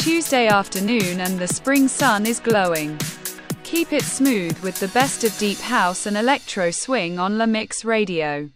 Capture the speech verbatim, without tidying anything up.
Tuesday afternoon and the spring sun is glowing. Keep it smooth with the best of deep house and electro swing on La Mix Radio.